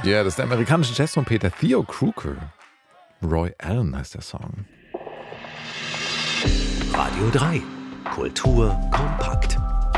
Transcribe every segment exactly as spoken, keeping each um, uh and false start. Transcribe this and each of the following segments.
Ja, das ist der amerikanische Jazztrompeter Theo Croker. Roy Allen heißt der Song. Radio drei. Kultur kompakt.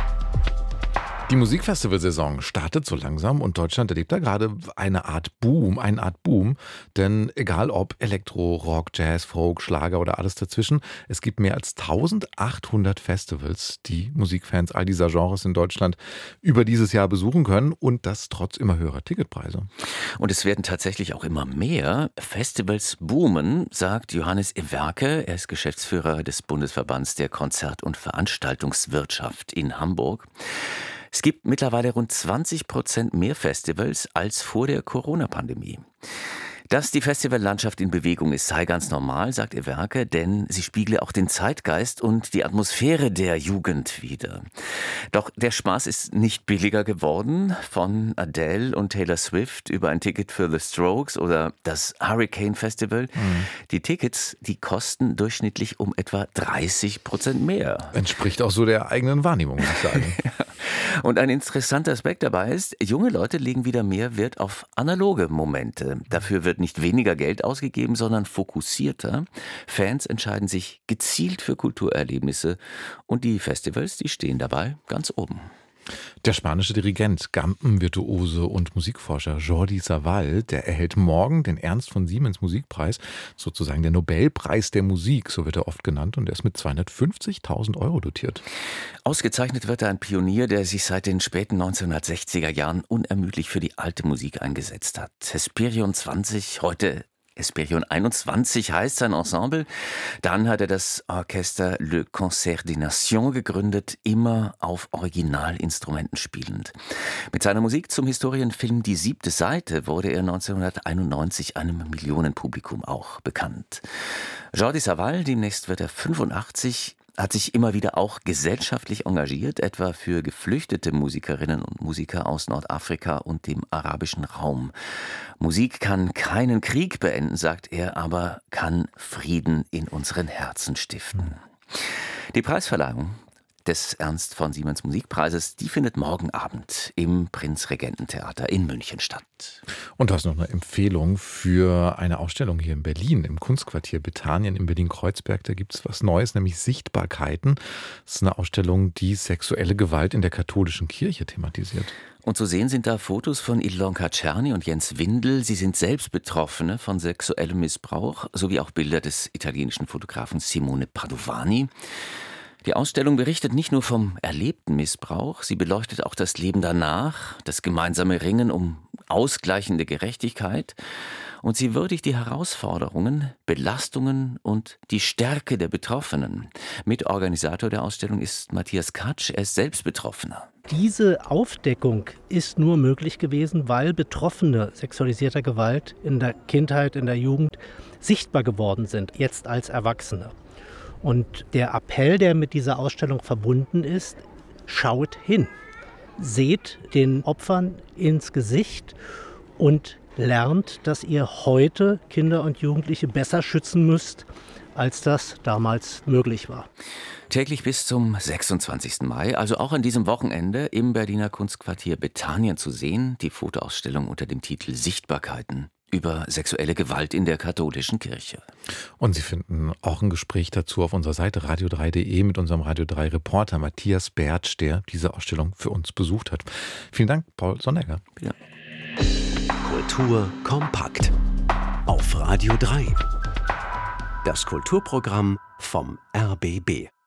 Die Musikfestivalsaison startet so langsam und Deutschland erlebt da gerade eine Art Boom, eine Art Boom. Denn egal ob Elektro, Rock, Jazz, Folk, Schlager oder alles dazwischen, es gibt mehr als eintausendachthundert Festivals, die Musikfans all dieser Genres in Deutschland über dieses Jahr besuchen können und das trotz immer höherer Ticketpreise. Und es werden tatsächlich auch immer mehr. Festivals boomen, sagt Johannes Ewerke. Er ist Geschäftsführer des Bundesverbands der Konzert- und Veranstaltungswirtschaft in Hamburg. Es gibt mittlerweile rund zwanzig Prozent mehr Festivals als vor der Corona-Pandemie. Dass die Festivallandschaft in Bewegung ist, sei ganz normal, sagt Ewerke, denn sie spiegle auch den Zeitgeist und die Atmosphäre der Jugend wider. Doch der Spaß ist nicht billiger geworden. Von Adele und Taylor Swift über ein Ticket für The Strokes oder das Hurricane Festival. Mhm. Die Tickets, die kosten durchschnittlich um etwa dreißig Prozent mehr. Entspricht auch so der eigenen Wahrnehmung, muss ich sagen. Und ein interessanter Aspekt dabei ist, junge Leute legen wieder mehr Wert auf analoge Momente. Dafür wird nicht weniger Geld ausgegeben, sondern fokussierter. Fans entscheiden sich gezielt für Kulturerlebnisse und die Festivals, die stehen dabei ganz oben. Der spanische Dirigent, Gampenvirtuose und Musikforscher Jordi Savall, der erhält morgen den Ernst von Siemens Musikpreis, sozusagen der Nobelpreis der Musik, so wird er oft genannt, und er ist mit zweihundertfünfzigtausend Euro dotiert. Ausgezeichnet wird er ein Pionier, der sich seit den späten neunzehnhundertsechziger Jahren unermüdlich für die alte Musik eingesetzt hat. Hesperion zwanzig, heute Hesperion einundzwanzig heißt sein Ensemble. Dann hat er das Orchester Le Concert des Nations gegründet, immer auf Originalinstrumenten spielend. Mit seiner Musik zum Historienfilm Die siebte Seite wurde er neunzehnhunderteinundneunzig einem Millionenpublikum auch bekannt. Jordi Savall, demnächst wird er fünfundachtzig, hat sich immer wieder auch gesellschaftlich engagiert, etwa für geflüchtete Musikerinnen und Musiker aus Nordafrika und dem arabischen Raum. Musik kann keinen Krieg beenden, sagt er, aber kann Frieden in unseren Herzen stiften. Die Preisverleihung des Ernst von Siemens Musikpreises, die findet morgen Abend im Prinzregententheater in München statt. Und du hast noch eine Empfehlung für eine Ausstellung hier in Berlin, im Kunstquartier Bethanien in Berlin-Kreuzberg. Da gibt es was Neues, nämlich Sichtbarkeiten. Das ist eine Ausstellung, die sexuelle Gewalt in der katholischen Kirche thematisiert. Und zu sehen sind da Fotos von Ilonka Czerny und Jens Windel. Sie sind selbst Betroffene von sexuellem Missbrauch, sowie auch Bilder des italienischen Fotografen Simone Padovani. Die Ausstellung berichtet nicht nur vom erlebten Missbrauch, sie beleuchtet auch das Leben danach, das gemeinsame Ringen um ausgleichende Gerechtigkeit und sie würdigt die Herausforderungen, Belastungen und die Stärke der Betroffenen. Mitorganisator der Ausstellung ist Matthias Katsch, er ist selbst Betroffener. Diese Aufdeckung ist nur möglich gewesen, weil Betroffene sexualisierter Gewalt in der Kindheit, in der Jugend sichtbar geworden sind, jetzt als Erwachsene. Und der Appell, der mit dieser Ausstellung verbunden ist, schaut hin, seht den Opfern ins Gesicht und lernt, dass ihr heute Kinder und Jugendliche besser schützen müsst, als das damals möglich war. Täglich bis zum sechsundzwanzigsten Mai, also auch an diesem Wochenende, im Berliner Kunstquartier Bethanien zu sehen, die Fotoausstellung unter dem Titel Sichtbarkeiten über sexuelle Gewalt in der katholischen Kirche. Und Sie finden auch ein Gespräch dazu auf unserer Seite radio drei punkt de mit unserem Radio drei Reporter Matthias Bertsch, der diese Ausstellung für uns besucht hat. Vielen Dank, Paul Sonnecker. Ja. Kultur kompakt auf Radio drei. Das Kulturprogramm vom R B B.